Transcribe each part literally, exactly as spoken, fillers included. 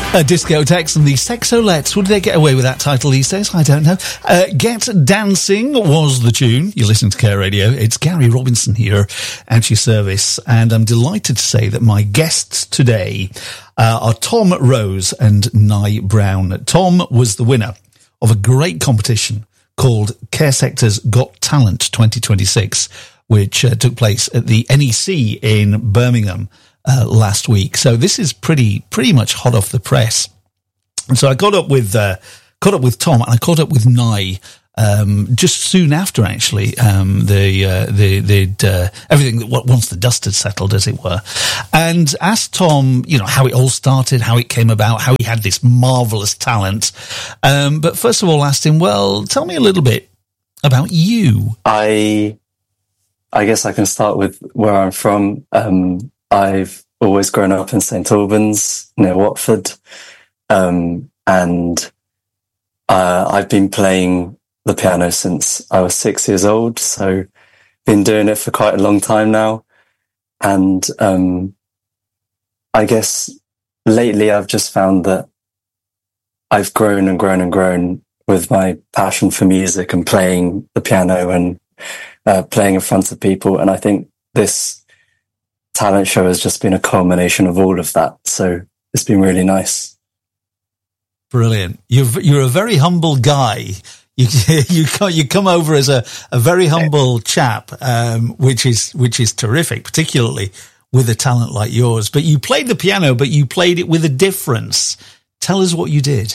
Uh, Discotheques and the Sexolettes. Would they get away with that title these days? I don't know. Uh, Get Dancing was the tune. You're listening to Care Radio. It's Gary Robinson here at your service, and I'm delighted to say that my guests today uh, are Tom Rose and Nye Brown. Tom was the winner of a great competition called Care Sector's Got Talent twenty twenty-six, which uh, took place at the N E C in Birmingham Uh, last week. So this is pretty pretty much hot off the press. And so I got up with uh, caught up with Tom, and I caught up with Nye um, just soon after. Actually, um, the uh, the the uh, everything that once the dust had settled, as it were, and asked Tom, you know, how it all started, how it came about, how he had this marvelous talent. Um, but first of all, asked him, well, tell me a little bit about you. I I guess I can start with where I'm from. Um, I've always grown up in Saint Albans, near Watford, um, and uh, I've been playing the piano since I was six years old, so been doing it for quite a long time now. And um, I guess lately I've just found that I've grown and grown and grown with my passion for music and playing the piano and uh, playing in front of people. And I think this talent show has just been a culmination of all of that. So it's been really nice. Brilliant. You're, you're a very humble guy. You, you, you come over as a, a very humble chap, um, which is, which is terrific, particularly with a talent like yours. But you played the piano, but you played it with a difference. Tell us what you did.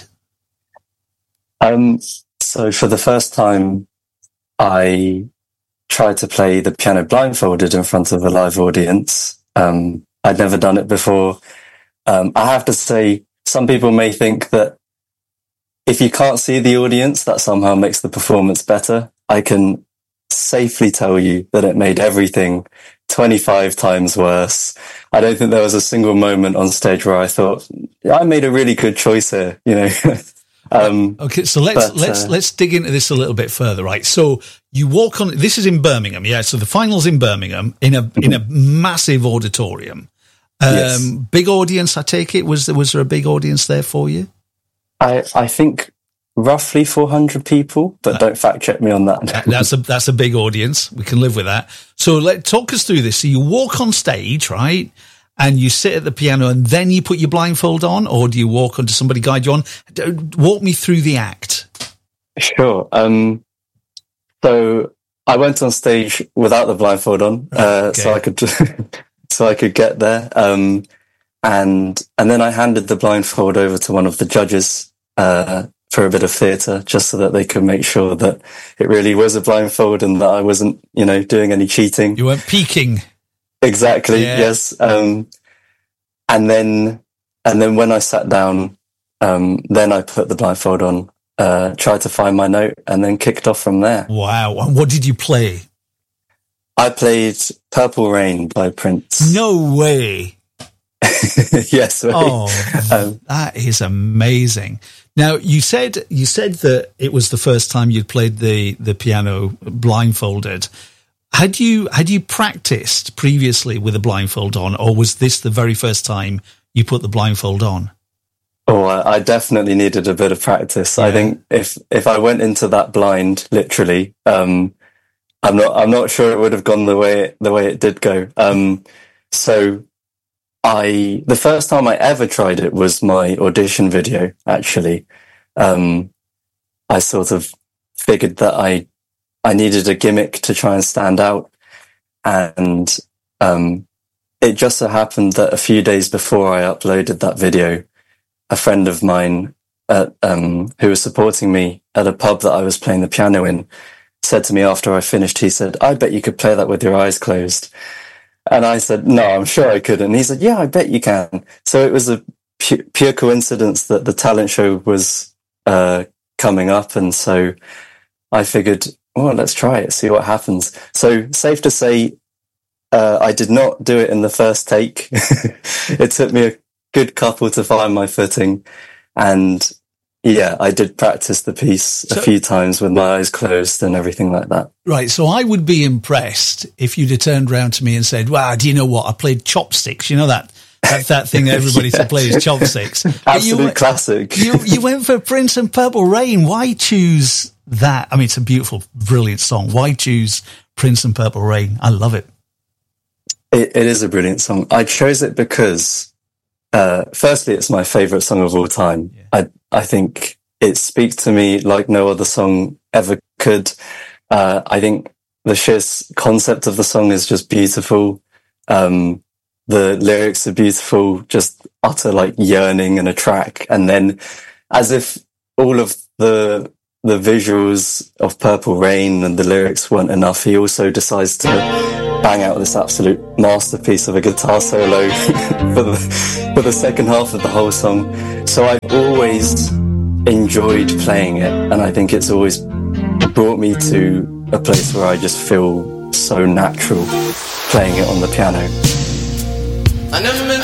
Um, so for the first time, I tried to play the piano blindfolded in front of a live audience. Um, I'd never done it before. Um, I have to say, some people may think that if you can't see the audience, that somehow makes the performance better. I can safely tell you that it made everything twenty-five times worse. I don't think there was a single moment on stage where I thought, I made a really good choice here, you know. Um, okay, so let's but, let's uh, let's dig into this a little bit further, right? So you walk on. This is in Birmingham, yeah. So the final's in Birmingham in a in a massive auditorium, um, yes. Big audience. I take it was there was there a big audience there for you? I I think roughly four hundred people, but uh, don't fact check me on that. that's a that's a big audience. We can live with that. So let talk us through this. So you walk on stage, right? And you sit at the piano and then you put your blindfold on, or do you walk on to somebody guide you on? Walk me through the act. Sure. Um, so I went on stage without the blindfold on, uh, okay. so I could, so I could get there. Um, and, and then I handed the blindfold over to one of the judges, uh, for a bit of theatre, just so that they could make sure that it really was a blindfold and that I wasn't, you know, doing any cheating. You weren't peeking. Exactly. Yeah. Yes. Um, and then, and then when I sat down, um, then I put the blindfold on, uh, tried to find my note, and then kicked off from there. Wow. And what did you play? I played Purple Rain by Prince. No way. Yes. Right. Oh, um, that is amazing. Now, you said, you said that it was the first time you'd played the, the piano blindfolded. Had you had you practiced previously with a blindfold on, or was this the very first time you put the blindfold on? Oh, I definitely needed a bit of practice. Yeah. I think if if I went into that blind, literally, um, I'm not I'm not sure it would have gone the way the way it did go. Um, so, I the first time I ever tried it was my audition video. Actually, um, I sort of figured that I. I needed a gimmick to try and stand out. And um, it just so happened that a few days before I uploaded that video, a friend of mine at, um, who was supporting me at a pub that I was playing the piano in said to me after I finished, he said, I bet you could play that with your eyes closed. And I said, no, I'm sure I couldn't. And he said, yeah, I bet you can. So it was a pu- pure coincidence that the talent show was uh, coming up. And so I figured, well, let's try it, see what happens. So safe to say, uh, I did not do it in the first take. It took me a good couple to find my footing. And yeah, I did practice the piece so, a few times with my eyes closed and everything like that. Right. So I would be impressed if you'd have turned around to me and said, wow, do you know what? I played chopsticks. You know that, That's that thing that everybody yeah. plays, chopsticks. Absolute you, classic. you, you went for Prince and Purple Rain. Why choose that? I mean, it's a beautiful, brilliant song. Why choose Prince and Purple Rain? I love it. It, it is a brilliant song. I chose it because, uh, firstly, it's my favorite song of all time. Yeah. I, I think it speaks to me like no other song ever could. Uh, I think the sheer concept of the song is just beautiful. Um, the lyrics are beautiful, just utter like yearning in a track. And then as if all of the, the visuals of Purple Rain and the lyrics weren't enough, he also decides to bang out this absolute masterpiece of a guitar solo for the, for the second half of the whole song. So I've always enjoyed playing it. And I think it's always brought me to a place where I just feel so natural playing it on the piano. I never meant